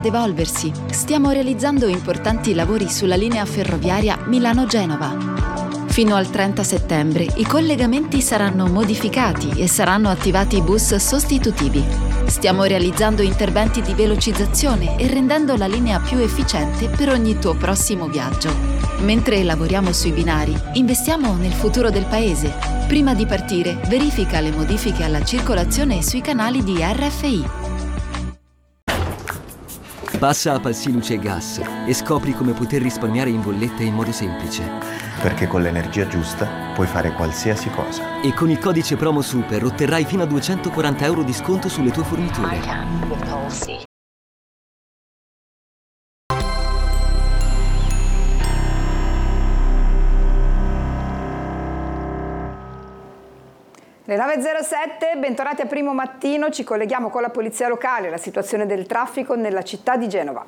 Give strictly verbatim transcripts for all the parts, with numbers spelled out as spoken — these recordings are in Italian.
Evolversi. Stiamo realizzando importanti lavori sulla linea ferroviaria Milano-Genova. Fino al trenta settembre i collegamenti saranno modificati e saranno attivati bus sostitutivi. Stiamo realizzando interventi di velocizzazione e rendendo la linea più efficiente per ogni tuo prossimo viaggio. Mentre lavoriamo sui binari, investiamo nel futuro del paese. Prima di partire, verifica le modifiche alla circolazione sui canali di R F I. Passa a Palsi Luce e Gas e scopri come poter risparmiare in bolletta in modo semplice. Perché con l'energia giusta puoi fare qualsiasi cosa. E con il codice promo SUPER otterrai fino a duecentoquaranta euro di sconto sulle tue forniture. Le nove e zero sette, bentornati a Primo Mattino, ci colleghiamo con la polizia locale, la situazione del traffico nella città di Genova.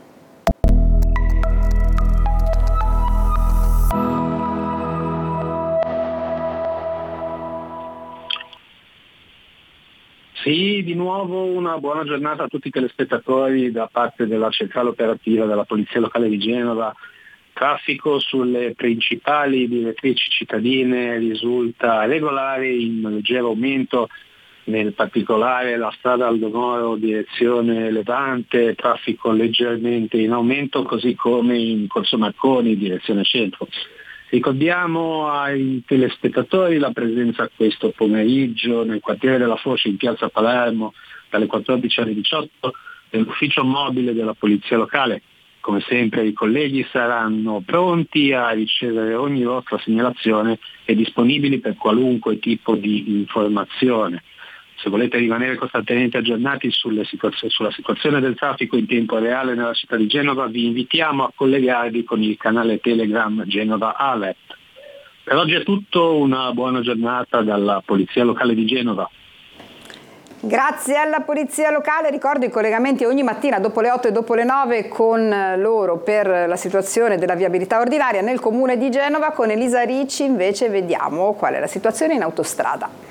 Sì, di nuovo una buona giornata a tutti i telespettatori da parte della centrale operativa della polizia locale di Genova. Traffico sulle principali direttrici cittadine risulta regolare, in leggero aumento, nel particolare la strada Aldonoro direzione Levante, traffico leggermente in aumento, così come in Corso Marconi direzione centro. Ricordiamo ai telespettatori la presenza questo pomeriggio nel quartiere della Foce in piazza Palermo dalle quattordici alle diciotto dell'ufficio mobile della polizia locale. Come sempre i colleghi saranno pronti a ricevere ogni vostra segnalazione e disponibili per qualunque tipo di informazione. Se volete rimanere costantemente aggiornati sulle situazio- sulla situazione del traffico in tempo reale nella città di Genova, vi invitiamo a collegarvi con il canale Telegram Genova Alert. Per oggi è tutto, una buona giornata dalla Polizia Locale di Genova. Grazie alla Polizia Locale, ricordo i collegamenti ogni mattina dopo le otto e dopo le nove con loro per la situazione della viabilità ordinaria nel comune di Genova. Con Elisa Ricci invece vediamo qual è la situazione in autostrada.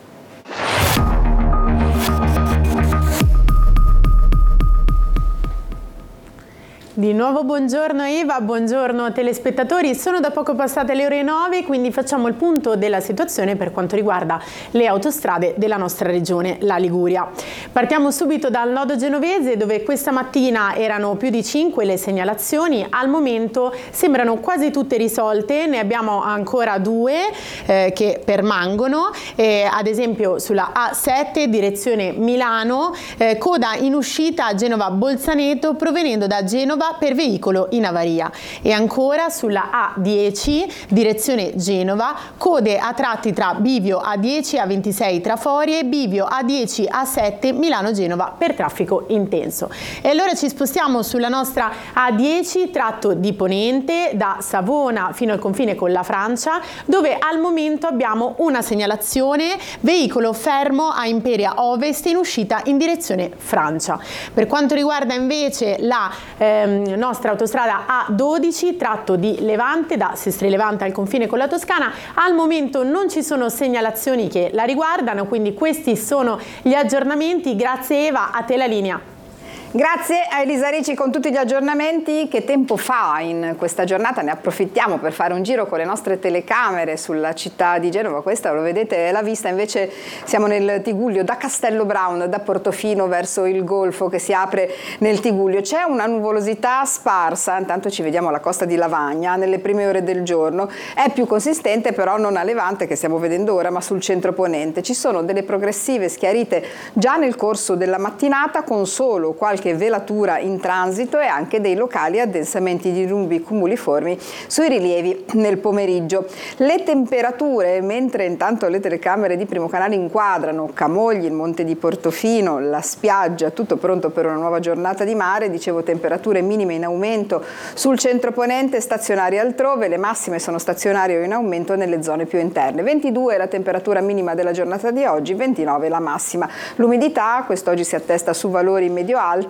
Di nuovo buongiorno Eva, buongiorno telespettatori, sono da poco passate le ore nove, quindi facciamo il punto della situazione per quanto riguarda le autostrade della nostra regione, la Liguria. Partiamo subito dal nodo genovese, dove questa mattina erano più di cinque le segnalazioni, al momento sembrano quasi tutte risolte, ne abbiamo ancora due eh, che permangono, eh, ad esempio sulla A sette direzione Milano, eh, coda in uscita a Genova Bolzaneto provenendo da Genova per veicolo in avaria, e ancora sulla A dieci direzione Genova, code a tratti tra Bivio A dieci A ventisei Traforie, Bivio A dieci A sette Milano Genova per traffico intenso. E allora ci spostiamo sulla nostra A dieci tratto di Ponente da Savona fino al confine con la Francia, dove al momento abbiamo una segnalazione veicolo fermo a Imperia Ovest in uscita in direzione Francia. Per quanto riguarda invece la ehm, nostra autostrada A dodici tratto di Levante da Sestri Levante al confine con la Toscana, al momento non ci sono segnalazioni che la riguardano, quindi questi sono gli aggiornamenti. Grazie Eva, a te la linea. Grazie a Elisa Ricci con tutti gli aggiornamenti. Che tempo fa in questa giornata? Ne approfittiamo per fare un giro con le nostre telecamere sulla città di Genova. Questa lo vedete è la vista, invece siamo nel Tigullio da Castello Brown, da Portofino verso il golfo che si apre nel Tigullio. C'è una nuvolosità sparsa, intanto ci vediamo alla costa di Lavagna nelle prime ore del giorno. È più consistente però non a Levante che stiamo vedendo ora, ma sul centro ponente. Ci sono delle progressive schiarite già nel corso della mattinata, con solo qualche velatura in transito e anche dei locali addensamenti di nubi cumuliformi sui rilievi nel pomeriggio. Le temperature, mentre intanto le telecamere di Primo Canale inquadrano Camogli, il Monte di Portofino, la spiaggia, tutto pronto per una nuova giornata di mare, dicevo temperature minime in aumento sul centro ponente, stazionarie altrove, le massime sono stazionarie o in aumento nelle zone più interne. ventidue la temperatura minima della giornata di oggi, ventinove la massima. L'umidità quest'oggi si attesta su valori medio-alti,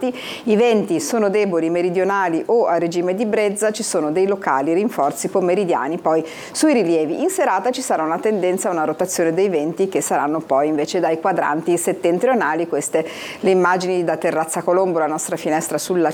quadranti, i venti sono deboli meridionali o a regime di brezza, ci sono dei locali rinforzi pomeridiani poi sui rilievi. In serata ci sarà una tendenza a una rotazione dei venti che saranno poi invece dai quadranti settentrionali. Queste le immagini da Terrazza Colombo, la nostra finestra sulla